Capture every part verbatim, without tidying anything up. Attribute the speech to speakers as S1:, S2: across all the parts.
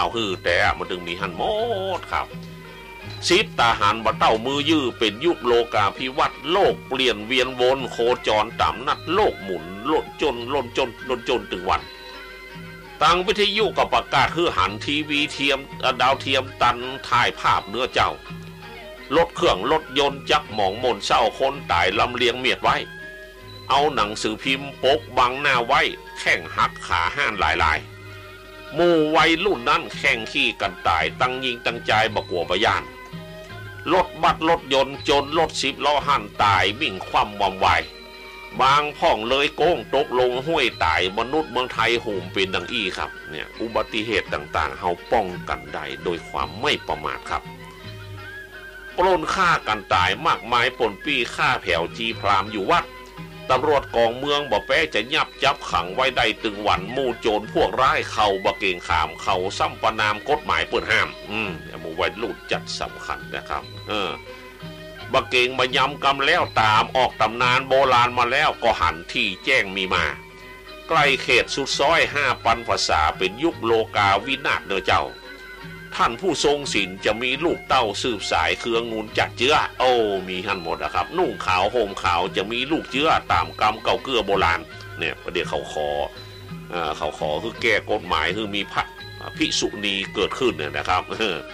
S1: าวฮือแต่มันถึงมีหันหมดครับชิดตาหันบ่เต้ามือยื้อเป็นยุคโลกาภิวัตน์โลกเปลี่ยนเวียนวนโคจรตามนัดโลกหมุนล้นจนล้นจนล้นจนถึงวันตั้งวิทยุกับประกาศคือหันทีวีเทียมดาวเทียมตันถ่ายภาพเนื้อเจ้ารถเครื่องรถยนต์จักหมองมนเศร้าคนตายลำเลียงเมียดไว้เอาหนังสือพิมพ์ปกบังหน้าไว้แข่งหักขาห้านหลายๆหมู่วัยรุ่นนั้นแข่งขี้กันตายตั้งยิงตั้งใจบักหัวบะยานรถบัสรถยนต์จนรถสิบล้อหันตายวิ่งคว่ำวำวายบางพ่องเลยโก้งตกลงห้วยตายมนุษย์เมืองไทยหุ่มเป็นดังอี้ครับเนี่ยอุบัติเหตุต่างๆเฮาป้องกันได้โดยความไม่ประมาทครับปล้นฆ่ากันตายมากมายปนปี้ฆ่าแผ่วจีพรามอยู่วัดตำรวจกองเมืองบ่แป้จะยับจับขังไว้ได้ตึงวันมู่โจรพวกร้ายเขาบะเกงขามเขาซ้ำประนามกฎหมายเปิดห้ามอืมหมู่วัยรุ่นจัดสำคัญนะครับเออบะเกงมายำกำแล้วตามออกตำนานโบราณมาแล้วก็หันที่แจ้งมีมาใกล้เขตสุดซอยห้าปันภาษาเป็นยุคโลกาวินาศเด้อเจ้าท่านผู้ทรงศีลจะมีลูกเต้าสืบสายเครืองูลจัดเจื้อโอ้มีหันหมดนะครับนุ่งขาวห่มขาวจะมีลูกเจื้อตามกรรมเก่าเกือโบราณเนี่ยประเดี๋ยวเขาขอเอ่อเขาขอคือแก้กฎหมายคือมีพระภิกษุณีเกิดขึ้นเนี่ยนะครับ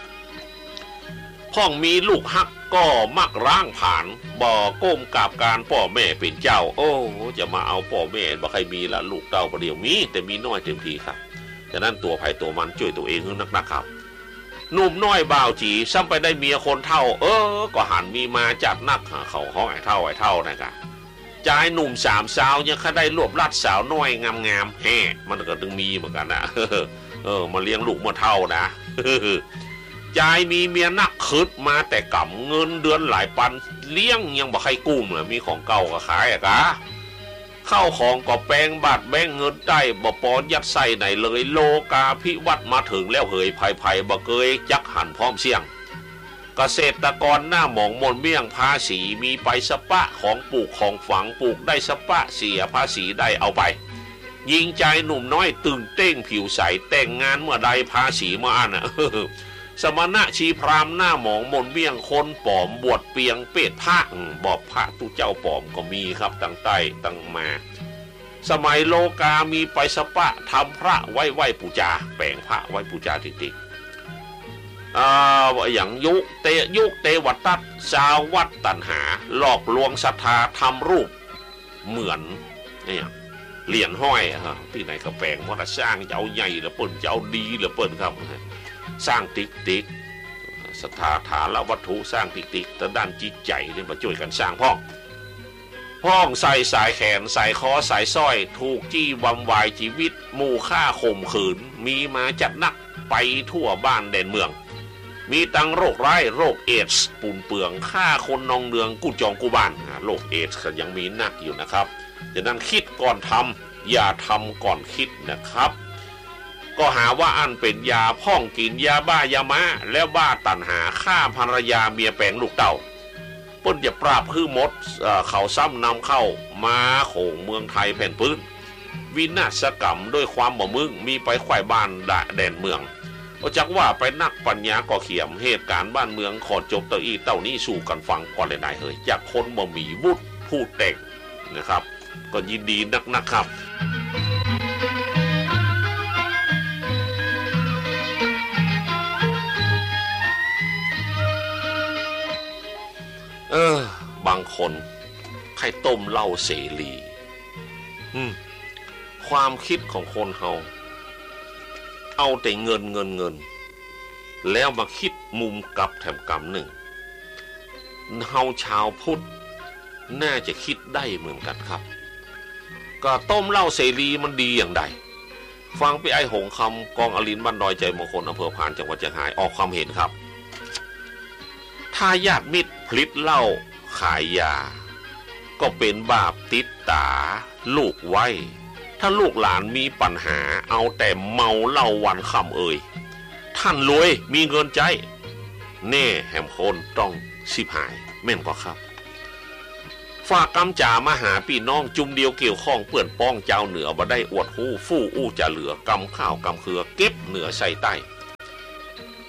S1: พ่องมีลูกฮักก็มักร่างผ่านบ่ก้มกราบการพ่อแม่เป็นเจ้าโอ้จะมาเอาพ่อแม่บ่ใครมีละลูกเต้าประเดี๋ยวมีแต่มีน้อยเต็มทีครับฉะนั้นตัวไผ่ตัวมันช่วยตัวเองนักนักครับหนุ่มน้อยบ่าวจีซ้ำไปได้เมียคนเท่าเออก็หันมีมาจัดนักเขาห้องไอ้เท่าไอ้เท่านะกะจ่ายหนุ่มสามสาวยังค่าได้รวบรัดสาวน้อยงามๆแฮ่มันก็ต้องมีเหมือนกันนะเออมาเลี้ยงลูกมาเท่านะจ่ายมีเมียนักคืดมาแต่กำเงินเดือนหลายปันเลี้ยงยังบ่ใครกุ้มเลยมีของเก่าก็ขายอะกะเข้าของก็แปลงบาทแบงเงินได้บ่ปอนยัดใส่ไหนเลยโลกาภิวัตน์มาถึงแล้วเหยไผ่ไผ่บ่เกยจักหันพร้อมเสี่ยงเกษตรกรหน้าหมองมนเมี่ยงภาษีมีไปสปะของปลูกของฝังปลูกได้สปะเสียภาษีได้เอาไปยิงใจหนุ่มน้อยตึงเต้งผิวใสแต่งงานเมื่อใดภาษีเมื่ออันน่ะสมณะชีพรามหน้าหมองมนเมี่ยงคนปอมบวชเปียงเป็ดพระบอกพระตู้เจ้าปอมก็มีครับตั้งใต้ตั้งมาสมัยโลกามีไปสปะทำพระไว้ไหว้ปูจาแปลงพระไว้ปูจาติดๆอ่าอย่างยุเตยุเตวัตตัดชาววัดตันหาหลอกลวงศรัทธาทำรูปเหมือนเนี่ยเหรียญห้อยฮะที่ไหนก็แปลงว่าสร้างเจ้าใหญ่หรือเปิ่นเจ้าดีหรือเปิ่นครับสร้างติ๊กติ๊กศรัทธาฐานและวัตถุสร้างติ๊กติ๊กแต่ด้านจิตใจเนี่ยมาช่วยกันสร้างพ้องพ้องใส่สายแขนใส่คอสายสร้อยถูกจี้วำวายชีวิตหมู่ฆ่าข่มขืนมีมาจัดนักไปทั่วบ้านแดนเมืองมีตั้งโรคร้ายโรคเอดส์ปูนเปืองฆ่าคนนองเนืองกูจองกูบ้านโรคเอดส์ยังมีนักอยู่นะครับฉะนั้นคิดก่อนทำอย่าทำก่อนคิดนะครับก็หาว่าอันเป็นยาพ่องกินยาบ้ายาม้าแล้วบ้าตันหาฆ่าภรรยาเมียแปลงลูกเต่าป้นจะปราบคือมดเขาซ้ำนำเข้ามาโขงเมืองไทยแผ่นพื้นวินาศกรรมด้วยความบ่มึงมีไปไขว่บ้านแดนเมืองก็จักว่าไปนักปัญญาก่อเขียมเหตุการณ์บ้านเมืองขอจบเต่าอีเต่านี้สู่กันฟังก่อนเลยนายเฮ้ยจากคนบ่มีวุฒิพูดแต่งนะครับก็ยินดีนักนะครับเออบางคนใครต้มเหล้าเสรีอืมความคิดของคนเฮาเอาแต่เงินเงินเงินแล้วมาคิดมุมกลับแถมกรรมหนึ่งเฮาชาวพุทธน่าจะคิดได้เหมือนกันครับก็ต้มเหล้าเสรีมันดีอย่างใดฟังพี่ไอ้หงคำกองอลินบ้านดอยใจมงคลอำเภอพานจังหวัดเชียงรายออกความเห็นครับถ้าญาติมิตรผลิตเหล้าขายยาก็เป็นบาปติดตาลูกไว้ถ้าลูกหลานมีปัญหาเอาแต่เมาเหล้าวันค่ำเอ่ยท่านรวยมีเงินใจแน่แหมคนต้องสิบหายแม่นกว่าครับฝากกำจ่ามาหาพี่น้องจุ่มเดียวเกี่ยวข้องเปื่อนป้องเจ้าเหนือบ่ได้อวดหู้ฟู่อู้จะเหลือกำข้าวกำเขือเก็บเหนือใส่ใต้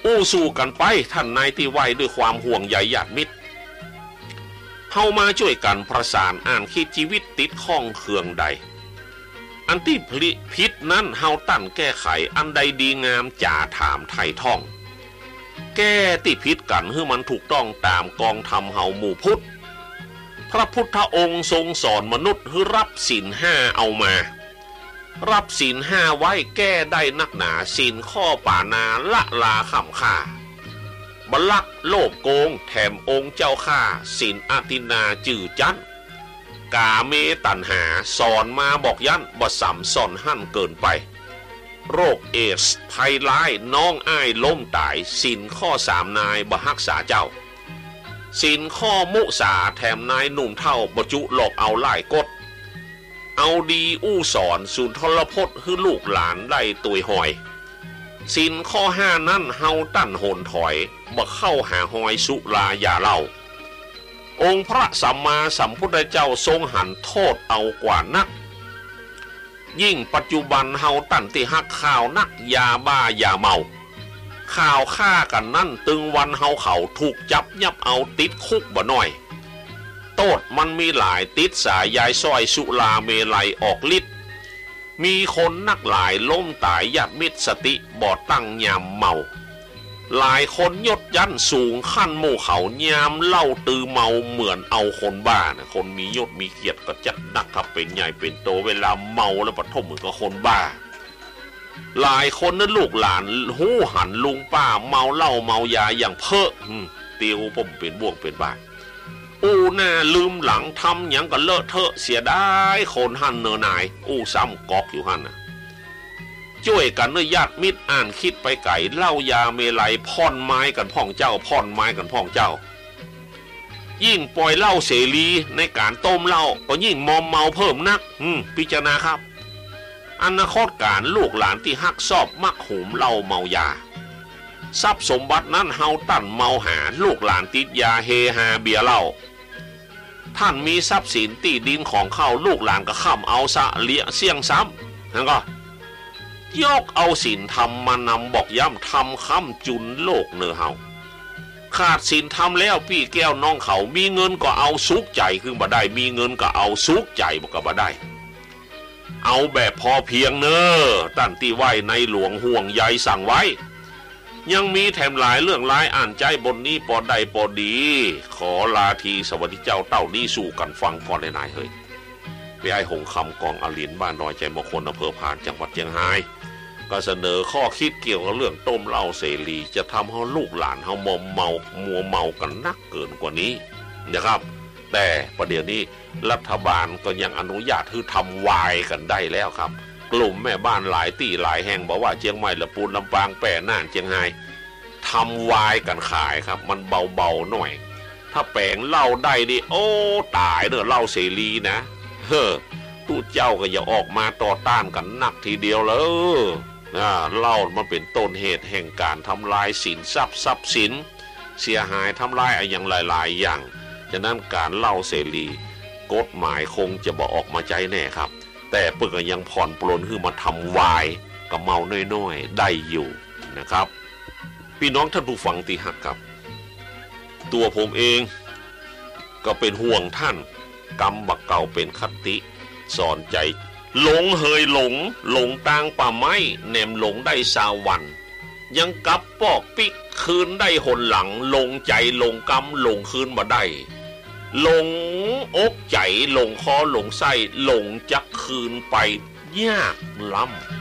S1: อู้สู่กันไปท่านนายที่ไหวด้วยความห่วงใยญาติมิตรเฮามาช่วยกันประสานอ่านคิดชีวิตติดข้องเคืองใดอันที่ผลิพิษนั้นเฮาตั้นแก้ไขอันใดดีงามจ่าถามไทยท่องแก้ที่พิษกันให้มันถูกต้องตามกองธรรมเฮาหมู่พุทธพระพุทธองค์ทรงสอนมนุษย์ให้รับศีลห้าเอามารับศีลห้าไว้แก้ได้นักหนาศีลข้อป่านาละลาขำค่าบลักโลภโกงแถมองค์เจ้าข้าศีลอาตินาจื่อจันกาเมตันหาสอนมาบอกยันบ่สัมสอนหั่นเกินไปโรคเอสภัยร้ายน้องอ้ายล้มตายศีลข้อสามนายบ่ฮักษาเจ้าศีลข้อมุสาแถมนายหนุ่มเท่าบจุหลอกเอาไล่กดเอาดีอู้สอนสุนทรพจน์ให้ลูกหลานได้ตุยหอยศีลข้อห้านั้นเฮาตั้นโหนถอยบ่เข้าหาหอยสุรายาเหล้าองค์พระสัมมาสัมพุทธเจ้าทรงหันโทษเอากว่านักยิ่งปัจจุบันเฮาตั้นที่ฮักข่าวนักยาบ้ายาเมาข่าวฆ่ากันนั่นตึงวันเฮาเขาถูกจับยับเอาติดคุกบ่น้อยโทษมันมีหลายติดสายยายซ้อยสุราเมลัยออกฤทธิ์มีคนนักหลายล้มตายญาติมิตรสติบ่ตั้งยามเมาหลายคนยศยันสูงขั้นหมู่เขายามเล่าตือเมาเหมือนเอาคนบ้านะคนมียศมีเกียรติก็จัดนักครับเป็นใหญ่เป็นโตเวลาเมาแล้วปฐมเหมือนกับคนบ้าหลายคนนั้นลูกหลานหู้หันลุงป้าเมาเหล้าเมายาอย่างเพ้อเตียวผมเป็นบ่วงเป็นบ้าอู้หน้าลืมหลังทำอย่างก็เลอะเทอะเสียได้คนหันเนอนายอู้ซ้ำกอกอยู่หันนะช่วยกันด้วยญาติมิตรอ่านคิดไปไก่เล่ายาเมลัยพ่อนไม้กันพ่องเจ้าพ่อนไม้กันพ่องเจ้ายิ่งปล่อยเหล้าเสรีในการต้มเหล้าก็ยิ่งมอมเมาเพิ่มนักอืมพิจารณาครับอนาคตการลูกหลานที่ฮักชอบมักหุมเหล้าเมายาทรัพย์สมบัตินั้นเฮาตั้นเมาหาลูกหลานติดยาเฮฮาเบียเหล้าท่านมีทรัพย์สินที่ดินของเขาลูกหลานก็ข้ามเอาซะเลี้ยเสี่ยงซ้ำนั่นก็ยกเอาศีลธรรมมานำบอกย้ำทำค้ำจุนโลกเนื้อเฮาขาดศีลธรรมแล้วพี่แก้วน้องเขามีเงินก็เอาสุกใจคือบ่ได้มีเงินก็เอาสุกใจบ่ก็บ่ได้เอาแบบพอเพียงเนอตั้นที่ไหวในหลวงห่วงใยสั่งไว้ยังมีแถมหลายเรื่องหลายอ่านใจบนนี้ปอใดปอดีขอลาทีสวัสดีเจ้าเต้านี้สู่กันฟังก่อนเลยนายเฮ้ยพี่ไอ้หงคำกองอลินบ้านน้อยใจมงคลอำเภอพานจังหวัดเชียงรายก็เสนอข้อคิดเกี่ยวกับเรื่องต้มเหล้าเสรีจะทำให้ลูกหลานเฮามอมเมามัวเมากันนักเกินกว่านี้นะครับแต่ประเดี๋ยวนี้รัฐบาลก็ยังอนุญาตให้ทำวายกันได้แล้วครับกลุ่มแม่บ้านหลายที่หลายแห่งบอกว่าเชียงใหม่ละปูนลำปางแปร่น่านเชียงรายทำวายกันขายครับมันเบาๆหน่อยถ้าแปลงเหล้าได้ดิโอ้ตายเด้อเหล้าเสรีนะเฮ้อตู้เจ้าก็อย่าออกมาต่อต้านกันนักทีเดียวเลยนะเหล้ามันเป็นต้นเหตุแห่งการทำลายสินทรัพย์ทรัพย์สินเสียหายทำลายอะไรอย่างหลายๆอย่างฉะนั้นการเหล้าเสรีกฎหมายคงจะบอกออกมาใจแน่ครับแต่เปิ่นก็ยังผ่อนปลนคือมาทำวายกับเมาน้อยๆได้อยู่นะครับพี่น้องท่านผู้ฟังที่ฮักครับตัวผมเองก็เป็นห่วงท่านกำบักเก่าเป็นคติสอนใจหลงเฮยหลงหลงตางป่าไม้แหนมหลงได้สาวันยังกับปอกปิกคืนได้หนหลังหลงใจหลงกำหลงคืนมาได้หลงอกใจหลงคอหลงไส้หลงจักคืนไปยากล้ำ